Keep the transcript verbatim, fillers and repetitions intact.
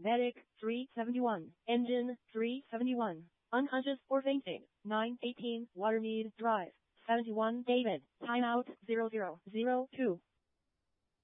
Medic, three seventy-one. Engine, three seventy-one. Unconscious or fainting, nine eighteen. Watermead Drive, seventy-one. David, timeout, zero zero zero two.